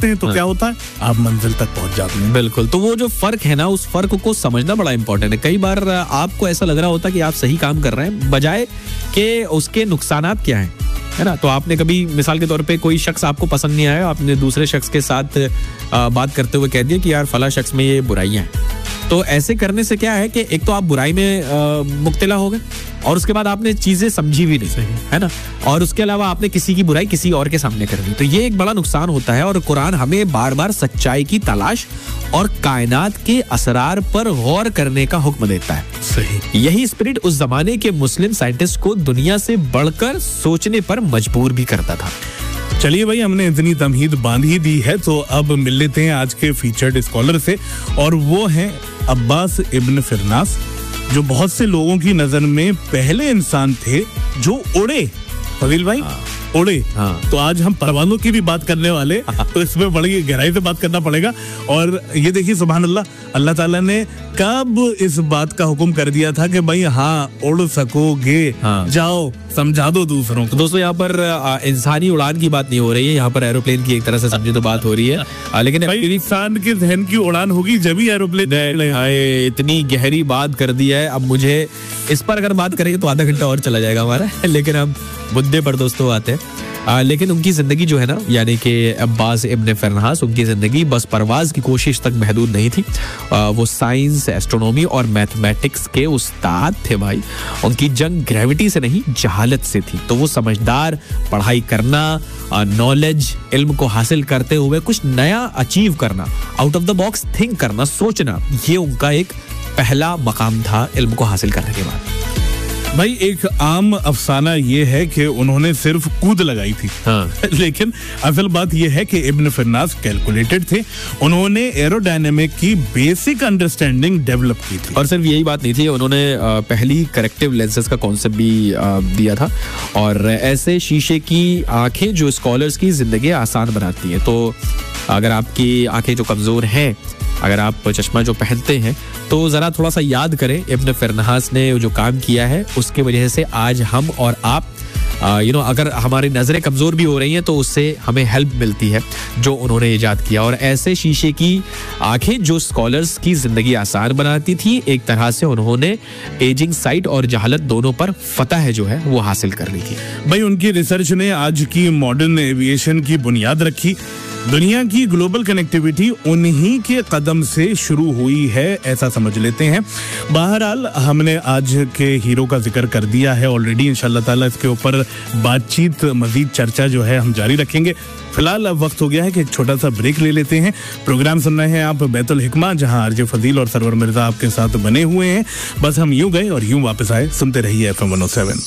रखते हैं तो क्या होता है, आप मंजिल तक पहुंच जाते हैं। बिल्कुल, तो वो जो फर्क है ना, उस फर्क को समझना बड़ा इंपॉर्टेंट है। कई बार आपको ऐसा लग रहा होता है कि आप सही काम कर रहे हैं, बजाय कि उसके नुकसानात क्या हैं, है ना। तो आपने कभी मिसाल के तौर पे कोई शख्स आपको पसंद नहीं आया, आपने दूसरे शख्स के साथ बात करते हुए कह दिया कि यार फला शख्स में ये बुराइयां हैं। तो ऐसे करने से क्या है कि एक तो आप बुराई में मुब्तला हो गए और उसके बाद आपने चीजें समझी भी नहीं, है ना, और उसके अलावा आपने किसी की बुराई किसी और के सामने कर दी। तो ये एक बड़ा नुकसान होता है और कुरान हमें बार बार सच्चाई की तलाश और कायनात के असरार पर गौर करने का हुक्म देता है। सही। यही स्पिरिट उस जमाने के मुस्लिम साइंटिस्ट को दुनिया से बढ़कर सोचने पर मजबूर भी करता था। चलिए भाई, हमने इतनी तमहीद बांध ही दी है तो अब मिल लेते हैं आज के फीचर्ड स्कॉलर से, और वो हैं अब्बास इब्न फिरनास, जो बहुत से लोगों की नजर में पहले इंसान थे जो उड़े। फजील भाई, उड़े। तो आज हम परवानों की भी बात करने वाले, तो इसमें बड़ी गहराई से बात करना पड़ेगा। और ये देखिए सुभान अल्लाह, अल्लाह ताला ने कब इस बात का हुक्म कर दिया था कि भाई हाँ उड़ सकोगे, जाओ समझा दो दूसरों को। तो दोस्तों यहाँ पर इंसानी उड़ान की बात नहीं हो रही है, यहाँ पर एरोप्लेन की एक तरह से समझे तो बात हो रही है। लेकिन इंसान के जहन की उड़ान होगी जब ही एरोप्लेन। इतनी गहरी बात कर दी है, अब मुझे इस पर अगर बात करेंगे तो आधा घंटा और चला जाएगा हमारा। लेकिन हम मुद्दे पर दोस्तों आते हैं। लेकिन उनकी जिंदगी जो है ना, यानी कि अब्बास इब्न फिरनास, उनकी जिंदगी बस परवाज की कोशिश तक महदूद नहीं थी। वो साइंस, एस्ट्रोनॉमी और मैथमेटिक्स के उस्ताद थे भाई। उनकी जंग ग्रेविटी से नहीं, जहालत से थी। तो वो समझदार, पढ़ाई करना, नॉलेज, इल्म को हासिल करते हुए कुछ नया अचीव करना, out of the box think करना, सोचना, ये उनका एक पहला मकाम था इल्म को हासिल करने के बाद। भाई एक आम अफसाना ये है कि उन्होंने सिर्फ कूद लगाई थी। लेकिन असल बात ये है कि इब्न फिरनास कैलकुलेटेड थे। उन्होंने एरोडायनेमिक की बेसिक अंडरस्टैंडिंग डेवलप की थी। और सिर्फ यही बात नहीं थी, उन्होंने पहली करेक्टिव लेंसेज का कॉन्सेप्ट भी दिया था, और ऐसे शीशे की आंखें जो स्कॉलर्स की जिंदगी आसान बनाती हैं। तो अगर आपकी आंखें जो कमजोर हैं, अगर आप चश्मा जो पहनते हैं, तो जरा थोड़ा सा याद करें इब्न फिरनास ने जो काम किया है, उसके वजह से आज हम और आप अगर हमारी नजरें कमजोर भी हो रही हैं तो उससे हमें हेल्प मिलती है जो उन्होंने इजाद किया। और ऐसे शीशे की आंखें जो स्कॉलर्स की जिंदगी आसान बनाती थी, एक तरह से उन्होंने एजिंग साइट और जहालत दोनों पर फतह जो है वो हासिल कर ली थी। भाई उनकी रिसर्च ने आज की मॉडर्न एविएशन की बुनियाद रखी। दुनिया की ग्लोबल कनेक्टिविटी उन्हीं के कदम से शुरू हुई है, ऐसा समझ लेते हैं। बहरहाल हमने आज के हीरो का जिक्र कर दिया है ऑलरेडी। इंशाल्लाह ताला इसके ऊपर बातचीत, मजीद चर्चा जो है हम जारी रखेंगे। फिलहाल अब वक्त हो गया है कि एक छोटा सा ब्रेक ले लेते हैं। प्रोग्राम सुन रहे हैं आप बैतुल हिकमा, जहां आरजे फजील और सरवर मिर्जा आपके साथ बने हुए हैं। बस हम यूं गए और यूं वापस आए। सुनते रहिए FM 107।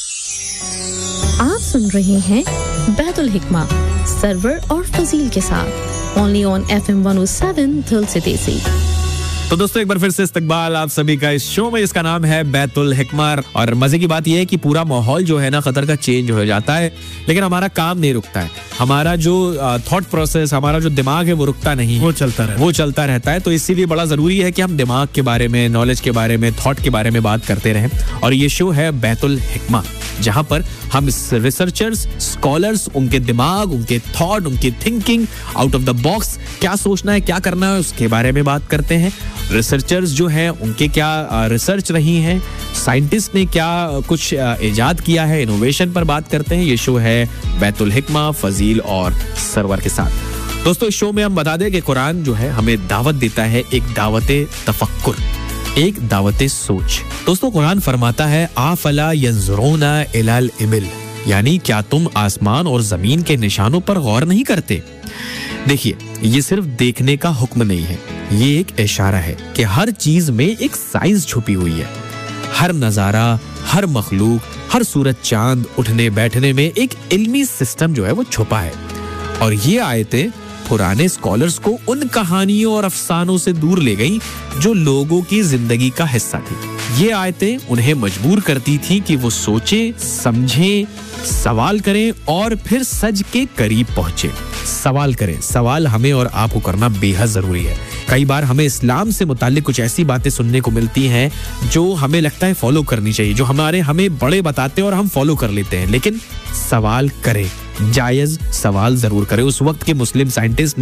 आप सुन रहे हैं बैतुल हिकमा सरवर और फजील के साथ, ओनली ऑन FM 107 दिल से देसी। तो दोस्तों एक बार फिर से इस्तकबाल आप सभी का इस शो में, इसका नाम है बैतुल हिकमा। और मजे की बात यह है कि पूरा माहौल जो है ना कतर का चेंज हो जाता है, लेकिन हमारा काम नहीं रुकता है। हमारा जो थॉट प्रोसेस, हमारा जो दिमाग है वो रुकता नहीं, वो चलता रहता है। तो इसीलिए बड़ा जरूरी है कि हम दिमाग के बारे में, नॉलेज के बारे में, थॉट के बारे में बात करते रहें। और ये शो है बैतुल हिकमा, जहां पर हम रिसर्चर्स, स्कॉलर्स, उनके दिमाग, उनके थॉट, उनकी thinking, out of the box क्या सोचना है, क्या करना है, उसके बारे में बात करते हैं। रिसर्चर्स जो हैं उनके क्या रिसर्च रही हैं, साइंटिस्ट ने क्या कुछ इजाद किया है, इनोवेशन पर बात करते हैं। ये शो है बैतुल हिकमा, फजील और सरवर के साथ। दोस्तों इस शो में हम बता दें कि कुरान जो है हमें दावत देता है एक दावते तफक्कुर, एक दावते सोच। दोस्तों कुरान फरमाता है आफला यंजुरूना इलल इबिल, यानी क्या तुम आसमान और जमीन के निशानों पर गौर नहीं करते। देखिए ये सिर्फ देखने का हुक्म नहीं है, ये एक इशारा है कि हर चीज में एक साइंस छुपी हुई है। हर नजारा, हर मखलूक, हर सूरज चांद उठने बैठने में एक इल्मी सिस्टम जो है वो छुपा है। और ये आयतें पुराने स्कॉलर्स को उन कहानियों और अफसानों से दूर ले गई जो लोगों की जिंदगी का हिस्सा थी। ये आयतें उन्हें मजबूर करती थी कि वो सोचें, समझें, सवाल करें और फिर सच के करीब पहुंचे। सवाल करें, सवाल हमें और आपको करना बेहद जरूरी है। कई बार हमें इस्लाम से मुताल्लिक कुछ ऐसी बातें सुनने को मिलती हैं जो हमें लगता है फॉलो करनी चाहिए, जो हमें बड़े बताते हैं और हम फॉलो कर लेते हैं, लेकिन सवाल करें, जायज सवाल जरूर करें। उस वक्त के मुस्लिम साइंटिस्ट